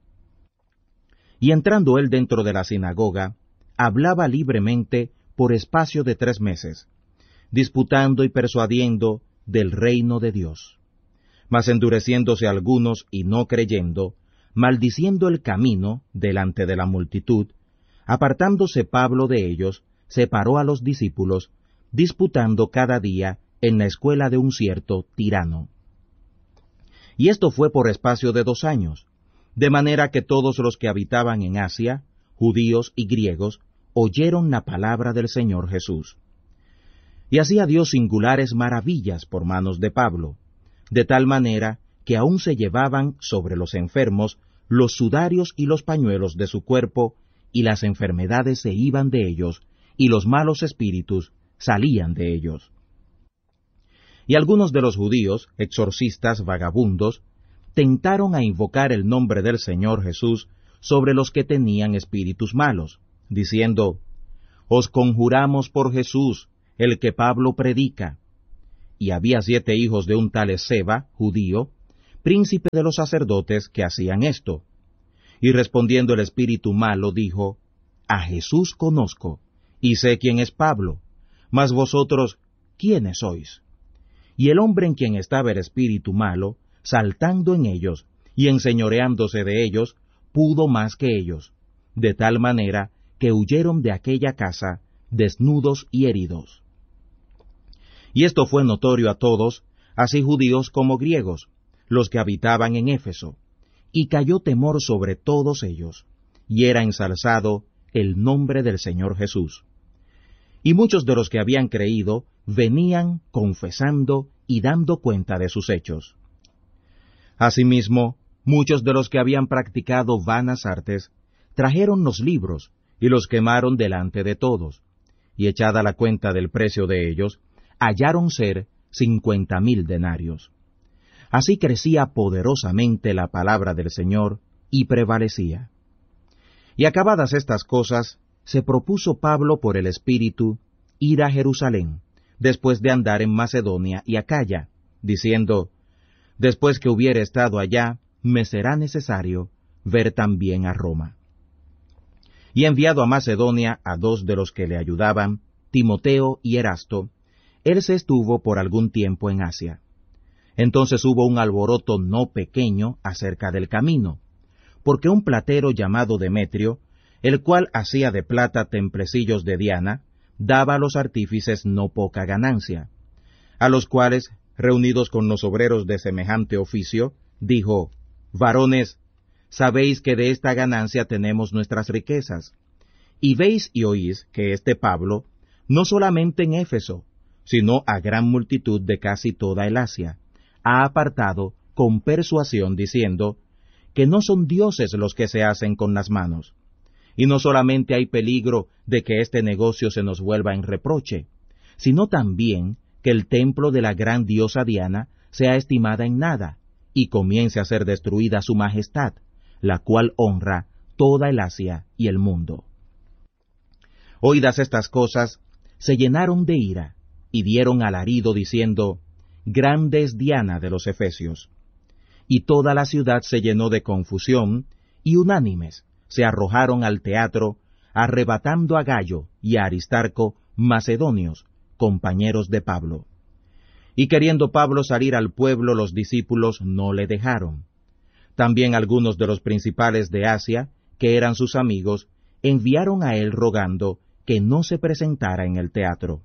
Y entrando él dentro de la sinagoga, hablaba libremente por espacio de tres meses, disputando y persuadiendo del reino de Dios. Mas endureciéndose algunos y no creyendo, maldiciendo el camino delante de la multitud, apartándose Pablo de ellos, separó a los discípulos, disputando cada día en la escuela de un cierto tirano. Y esto fue por espacio de dos años, de manera que todos los que habitaban en Asia, judíos y griegos, oyeron la palabra del Señor Jesús. Y hacía Dios singulares maravillas por manos de Pablo, de tal manera que aún se llevaban sobre los enfermos los sudarios y los pañuelos de su cuerpo, y las enfermedades se iban de ellos, y los malos espíritus salían de ellos. Y algunos de los judíos, exorcistas vagabundos, tentaron a invocar el nombre del Señor Jesús sobre los que tenían espíritus malos, diciendo, Os conjuramos por Jesús, el que Pablo predica. y había siete hijos de un tal Esceva, judío, príncipe de los sacerdotes, que hacían esto. Y respondiendo el espíritu malo, dijo, A Jesús conozco, y sé quién es Pablo, mas vosotros, ¿quiénes sois? Y el hombre en quien estaba el espíritu malo, saltando en ellos, y enseñoreándose de ellos, pudo más que ellos, de tal manera que huyeron de aquella casa, desnudos y heridos. Y esto fue notorio a todos, así judíos como griegos, los que habitaban en Éfeso, y cayó temor sobre todos ellos, y era ensalzado el nombre del Señor Jesús. Y muchos de los que habían creído venían confesando y dando cuenta de sus hechos. Asimismo, muchos de los que habían practicado vanas artes trajeron los libros y los quemaron delante de todos, y echada la cuenta del precio de ellos, hallaron ser cincuenta mil denarios. Así crecía poderosamente la palabra del Señor y prevalecía. Y acabadas estas cosas, se propuso Pablo por el Espíritu ir a Jerusalén, después de andar en Macedonia y Acaya, diciendo, Después que hubiere estado allá, me será necesario ver también a Roma. Y enviado a Macedonia a dos de los que le ayudaban, Timoteo y Erasto, él se estuvo por algún tiempo en Asia. Entonces hubo un alboroto no pequeño acerca del camino, porque un platero llamado Demetrio, el cual hacía de plata templecillos de Diana, daba a los artífices no poca ganancia, a los cuales, reunidos con los obreros de semejante oficio, dijo, Varones, sabéis que de esta ganancia tenemos nuestras riquezas, y veis y oís que este Pablo, no solamente en Éfeso, sino a gran multitud de casi toda el Asia, ha apartado con persuasión diciendo, que no son dioses los que se hacen con las manos. Y no solamente hay peligro de que este negocio se nos vuelva en reproche, sino también que el templo de la gran diosa Diana sea estimada en nada, y comience a ser destruida su majestad, la cual honra toda el Asia y el mundo. Oídas estas cosas, se llenaron de ira, y dieron alarido diciendo, Grande es Diana de los Efesios. Y toda la ciudad se llenó de confusión, y unánimes se arrojaron al teatro, arrebatando a Gayo y a Aristarco, macedonios, compañeros de Pablo. Y queriendo Pablo salir al pueblo, los discípulos no le dejaron. También algunos de los principales de Asia, que eran sus amigos, enviaron a él rogando que no se presentara en el teatro.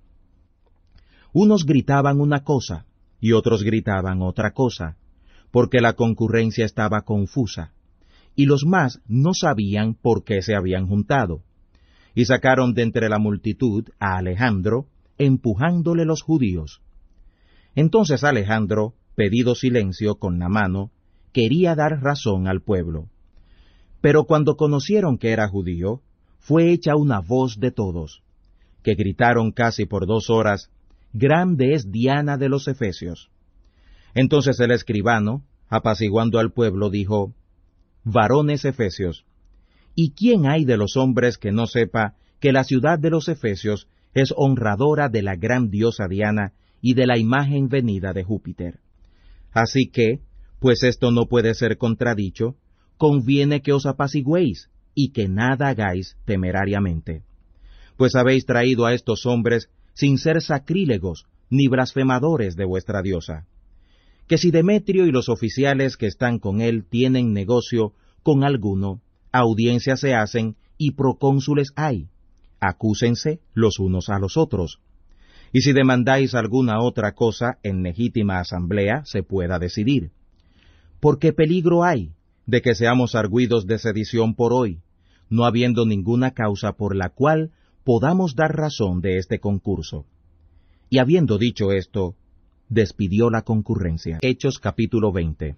Unos gritaban una cosa, y otros gritaban otra cosa, porque la concurrencia estaba confusa, y los más no sabían por qué se habían juntado. Y sacaron de entre la multitud a Alejandro, empujándole los judíos. Entonces Alejandro, pedido silencio con la mano, quería dar razón al pueblo. Pero cuando conocieron que era judío, fue hecha una voz de todos, que gritaron casi por dos horas, Grande es Diana de los Efesios. Entonces el escribano, apaciguando al pueblo, dijo, Varones Efesios, ¿y quién hay de los hombres que no sepa que la ciudad de los Efesios es honradora de la gran diosa Diana y de la imagen venida de Júpiter? Así que, pues esto no puede ser contradicho, conviene que os apacigüéis y que nada hagáis temerariamente. Pues habéis traído a estos hombres sin ser sacrílegos ni blasfemadores de vuestra diosa. Que si Demetrio y los oficiales que están con él tienen negocio con alguno, audiencias se hacen y procónsules hay. Acúsense los unos a los otros. Y si demandáis alguna otra cosa en legítima asamblea, se pueda decidir. Porque peligro hay de que seamos argüidos de sedición por hoy, no habiendo ninguna causa por la cual podamos dar razón de este concurso. Y habiendo dicho esto, despidió la concurrencia. Hechos capítulo veinte.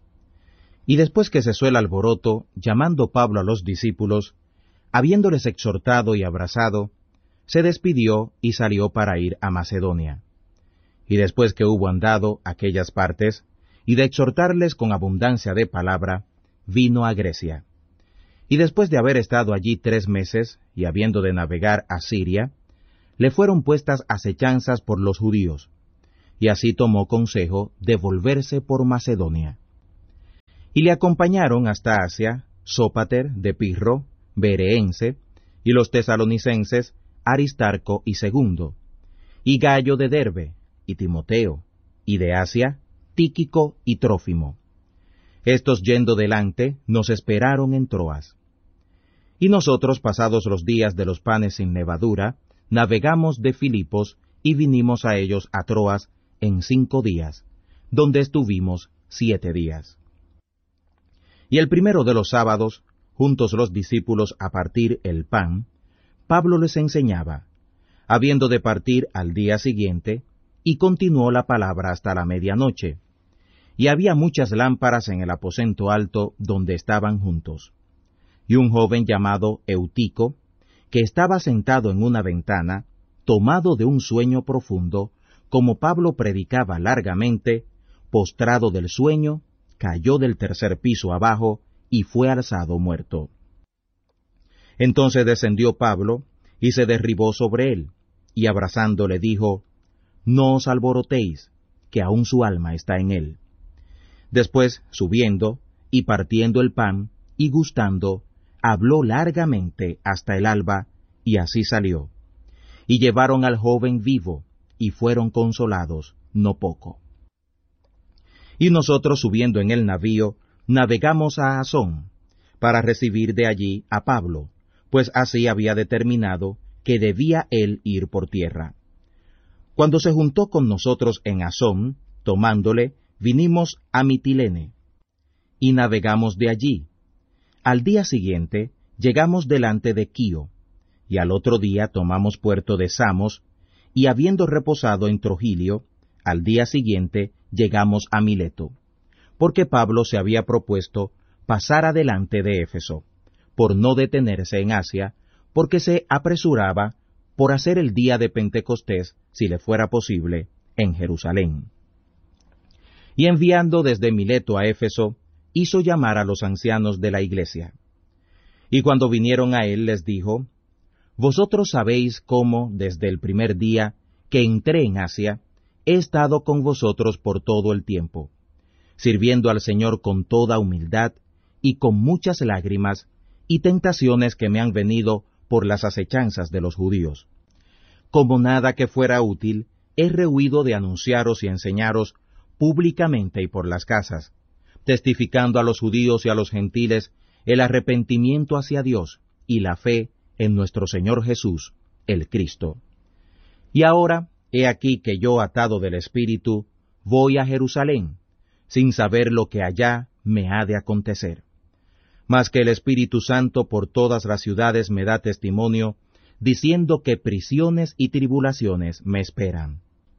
Y después que cesó el alboroto, llamando Pablo a los discípulos, habiéndoles exhortado y abrazado, se despidió y salió para ir a Macedonia. Y después que hubo andado aquellas partes, y de exhortarles con abundancia de palabra, vino a Grecia. Y después de haber estado allí tres meses, y habiendo de navegar a Siria, le fueron puestas acechanzas por los judíos, y así tomó consejo de volverse por Macedonia. Y le acompañaron hasta Asia Sópater de Pirro, Bereense, y los tesalonicenses Aristarco y Segundo, y Gallo de Derbe, y Timoteo, y de Asia Tíquico y Trófimo. Estos yendo delante nos esperaron en Troas. Y nosotros, pasados los días de los panes sin levadura, navegamos de Filipos y vinimos a ellos a Troas en cinco días, donde estuvimos siete días. Y el primero de los sábados, juntos los discípulos a partir el pan, Pablo les enseñaba, habiendo de partir al día siguiente, y continuó la palabra hasta la medianoche. Y había muchas lámparas en el aposento alto donde estaban juntos. Y un joven llamado Eutico, que estaba sentado en una ventana, tomado de un sueño profundo, como Pablo predicaba largamente, postrado del sueño, cayó del tercer piso abajo y fue alzado muerto. Entonces descendió Pablo y se derribó sobre él, y abrazándole dijo, «No os alborotéis, que aún su alma está en él». Después, subiendo, y partiendo el pan, y gustando, habló largamente hasta el alba, y así salió. Y llevaron al joven vivo, y fueron consolados, no poco. Y nosotros, subiendo en el navío, navegamos a Asón, para recibir de allí a Pablo, pues así había determinado que debía él ir por tierra. Cuando se juntó con nosotros en Asón, tomándole, vinimos a Mitilene, y navegamos de allí. Al día siguiente llegamos delante de Quío, y al otro día tomamos puerto de Samos, y habiendo reposado en Trogilio, al día siguiente llegamos a Mileto, porque Pablo se había propuesto pasar adelante de Éfeso, por no detenerse en Asia, porque se apresuraba por hacer el día de Pentecostés, si le fuera posible, en Jerusalén. Y enviando desde Mileto a Éfeso, hizo llamar a los ancianos de la iglesia. Y cuando vinieron a él les dijo, «Vosotros sabéis cómo, desde el primer día que entré en Asia, he estado con vosotros por todo el tiempo, sirviendo al Señor con toda humildad y con muchas lágrimas y tentaciones que me han venido por las acechanzas de los judíos. Como nada que fuera útil, he rehuido de anunciaros y enseñaros públicamente y por las casas, testificando a los judíos y a los gentiles el arrepentimiento hacia Dios y la fe en nuestro Señor Jesús, el Cristo. Y ahora, he aquí que yo, atado del Espíritu, voy a Jerusalén, sin saber lo que allá me ha de acontecer. Mas que el Espíritu Santo por todas las ciudades me da testimonio, diciendo que prisiones y tribulaciones me esperan.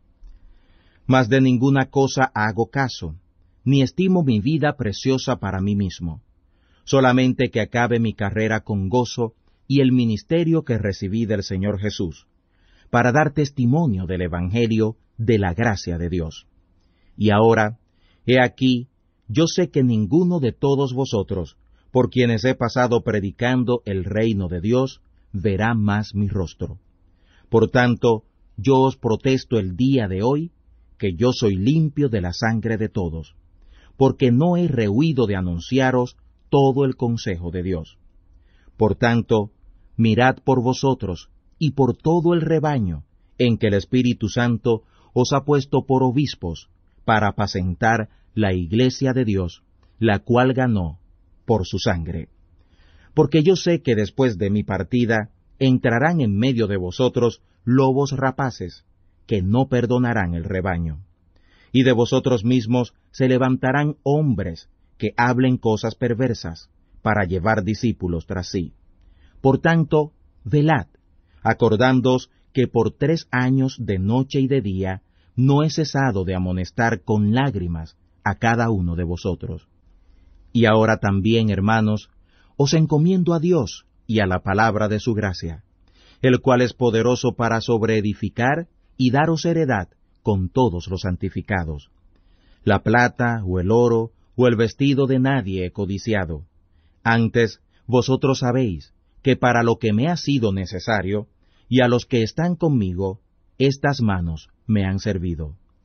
Mas de ninguna cosa hago caso, ni estimo mi vida preciosa para mí mismo, solamente que acabe mi carrera con gozo y el ministerio que recibí del Señor Jesús, para dar testimonio del Evangelio de la gracia de Dios. Y ahora, he aquí, yo sé que ninguno de todos vosotros, por quienes he pasado predicando el reino de Dios, verá más mi rostro. Por tanto, yo os protesto el día de hoy, que yo soy limpio de la sangre de todos, porque no he rehuido de anunciaros todo el consejo de Dios. Por tanto, mirad por vosotros y por todo el rebaño en que el Espíritu Santo os ha puesto por obispos, para apacentar la iglesia de Dios, la cual ganó por su sangre. Porque yo sé que después de mi partida entrarán en medio de vosotros lobos rapaces, que no perdonarán el rebaño. Y de vosotros mismos se levantarán hombres que hablen cosas perversas, para llevar discípulos tras sí. Por tanto, velad, acordándoos que por tres años de noche y de día no he cesado de amonestar con lágrimas a cada uno de vosotros. Y ahora también, hermanos, os encomiendo a Dios y a la palabra de su gracia, el cual es poderoso para sobreedificar y daros heredad con todos los santificados. La plata, o el oro, o el vestido de nadie he codiciado. Antes, vosotros sabéis que para lo que me ha sido necesario, y a los que están conmigo, estas manos me han servido.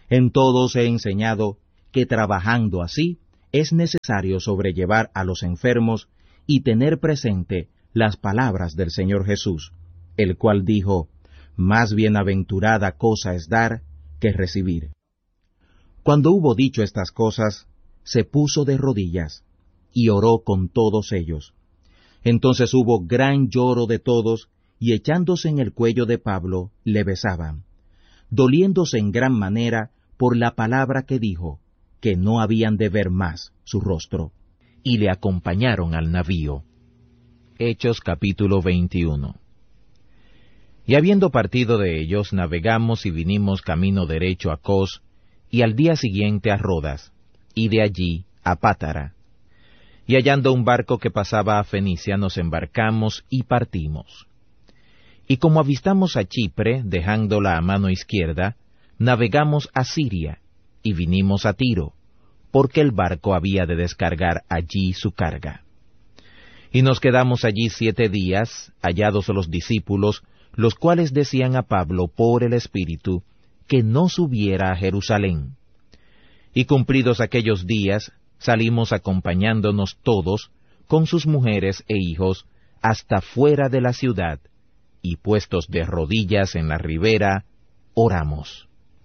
En todo os he enseñado que trabajando así es necesario sobrellevar a los enfermos y tener presente las palabras del Señor Jesús, el cual dijo, más bienaventurada cosa es dar que recibir. Cuando hubo dicho estas cosas, se puso de rodillas y oró con todos ellos. Entonces hubo gran lloro de todos, y echándose en el cuello de Pablo, le besaban, doliéndose en gran manera por la palabra que dijo, que no habían de ver más su rostro. Y le acompañaron al navío. Hechos capítulo veintiuno. Y habiendo partido de ellos, navegamos y vinimos camino derecho a Cos, y al día siguiente a Rodas, y de allí a Pátara. Y hallando un barco que pasaba a Fenicia, nos embarcamos y partimos. Y como avistamos a Chipre, dejándola a mano izquierda, navegamos a Siria, y vinimos a Tiro, porque el barco había de descargar allí su carga. Y nos quedamos allí siete días, hallados los discípulos, los cuales decían a Pablo por el Espíritu, que no subiera a Jerusalén. Y cumplidos aquellos días, salimos acompañándonos todos, con sus mujeres e hijos, hasta fuera de la ciudad, y puestos de rodillas en la ribera, oramos.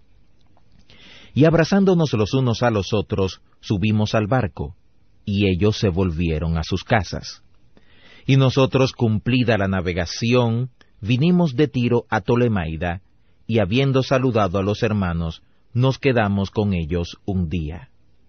Y abrazándonos los unos a los otros, subimos al barco, y ellos se volvieron a sus casas. Y nosotros, cumplida la navegación, vinimos de Tiro a Tolemaida, y habiendo saludado a los hermanos, nos quedamos con ellos un día.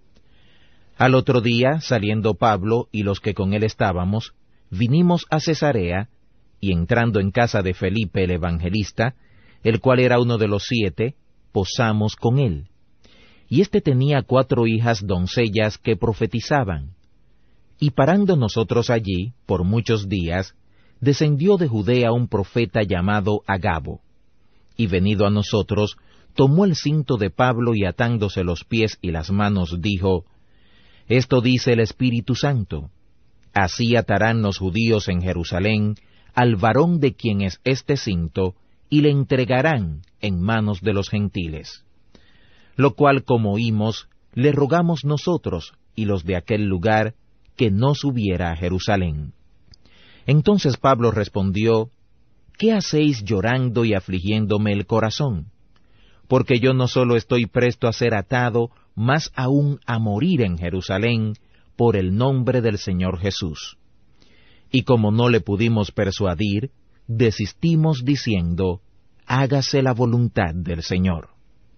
Al otro día, saliendo Pablo y los que con él estábamos, vinimos a Cesarea, y entrando en casa de Felipe el evangelista, el cual era uno de los siete, posamos con él. Y éste tenía cuatro hijas doncellas que profetizaban. Y parando nosotros allí, por muchos días, descendió de Judea un profeta llamado Agabo. Y venido a nosotros, tomó el cinto de Pablo y atándose los pies y las manos, dijo, Esto dice el Espíritu Santo, así atarán los judíos en Jerusalén al varón de quien es este cinto, y le entregarán en manos de los gentiles. Lo cual, como oímos, le rogamos nosotros y los de aquel lugar, que no subiera a Jerusalén. Entonces Pablo respondió, ¿Qué hacéis llorando y afligiéndome el corazón? Porque yo no solo estoy presto a ser atado, más aún a morir en Jerusalén, por el nombre del Señor Jesús. Y como no le pudimos persuadir, desistimos diciendo, hágase la voluntad del Señor.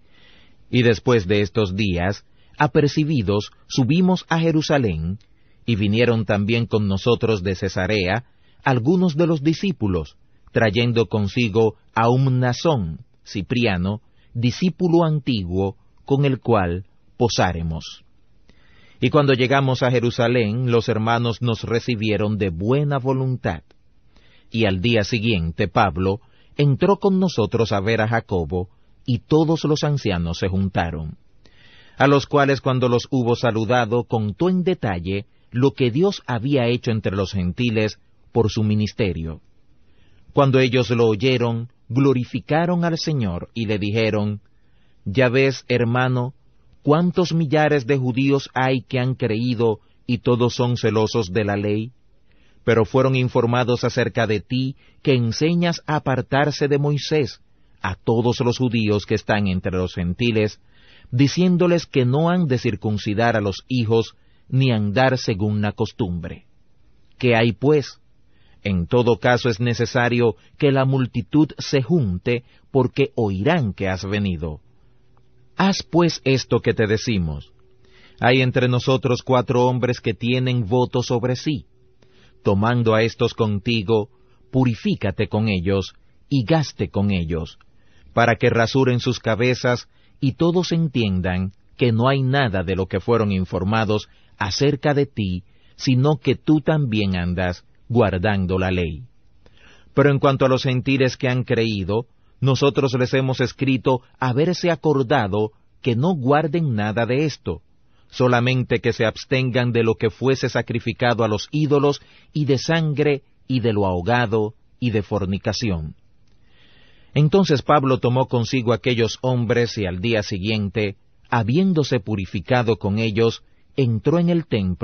Y después de estos días, apercibidos, subimos a Jerusalén, y vinieron también con nosotros de Cesarea algunos de los discípulos, trayendo consigo a un Mnasón, Cipriano, discípulo antiguo, con el cual posáremos. Y cuando llegamos a Jerusalén, los hermanos nos recibieron de buena voluntad. Y al día siguiente Pablo entró con nosotros a ver a Jacobo, y todos los ancianos se juntaron. A los cuales cuando los hubo saludado, contó en detalle lo que Dios había hecho entre los gentiles por su ministerio. Cuando ellos lo oyeron, glorificaron al Señor y le dijeron, Ya ves, hermano, cuántos millares de judíos hay que han creído y todos son celosos de la ley, pero fueron informados acerca de ti, que enseñas a apartarse de Moisés a todos los judíos que están entre los gentiles, diciéndoles que no han de circuncidar a los hijos, ni andar según la costumbre. ¿Qué hay pues? En todo caso es necesario que la multitud se junte, porque oirán que has venido. Haz pues esto que te decimos. Hay entre nosotros cuatro hombres que tienen voto sobre sí. Tomando a estos contigo, purifícate con ellos, y gaste con ellos, para que rasuren sus cabezas, y todos entiendan que no hay nada de lo que fueron informados acerca de ti, sino que tú también andas guardando la ley. Pero en cuanto a los gentiles que han creído, nosotros les hemos escrito haberse acordado que no guarden nada de esto, solamente que se abstengan de lo que fuese sacrificado a los ídolos, y de sangre, y de lo ahogado, y de fornicación. Entonces Pablo tomó consigo aquellos hombres y al día siguiente, habiéndose purificado con ellos, entró en el templo